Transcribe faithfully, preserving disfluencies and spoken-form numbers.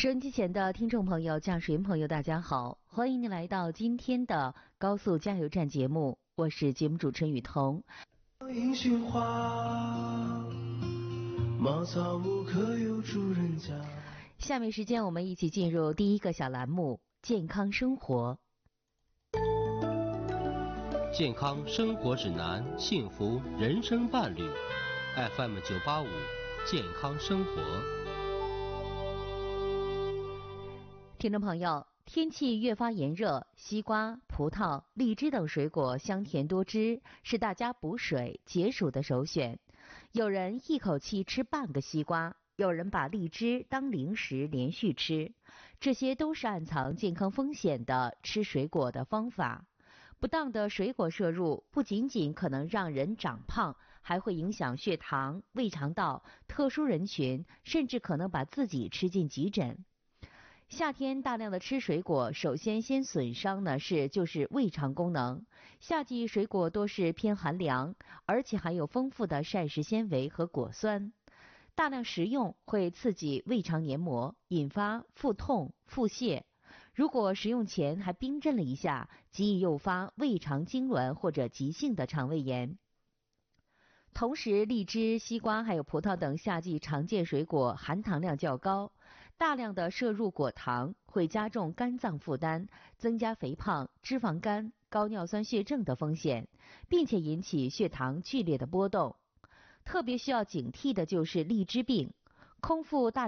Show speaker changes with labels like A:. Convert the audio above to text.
A: 收音机前的听众朋友、驾驶员朋友，大家好，欢迎您来到今天的高速加油站节目，我是节目主持人雨桐。
B: 银杏花，茅草屋可有住人家。
A: 下面时间我们一起进入第一个小栏目健康生活。
C: 健康生活指南，幸福人生伴侣 F M 九八五健康生活。
A: 听众朋友，天气越发炎热，西瓜、葡萄、荔枝等水果香甜多汁，是大家补水解暑的首选。有人一口气吃半个西瓜，有人把荔枝当零食连续吃，这些都是暗藏健康风险的吃水果的方法。不当的水果摄入不仅仅可能让人长胖，还会影响血糖、胃肠道，特殊人群甚至可能把自己吃进急诊。夏天大量的吃水果，首先先损伤的是就是胃肠功能。夏季水果多是偏寒凉，而且含有丰富的膳食纤维和果酸。大量食用会刺激胃肠黏膜，引发腹痛、腹泻。如果食用前还冰镇了一下，极易诱发胃肠痉挛或者急性的肠胃炎。同时，荔枝、西瓜还有葡萄等夏季常见水果含糖量较高，大量的摄入果糖会加重肝脏负担，增加肥胖、脂肪肝、高尿酸血症的风险，并且引起血糖剧烈的波动。特别需要警惕的就是荔枝病，空腹大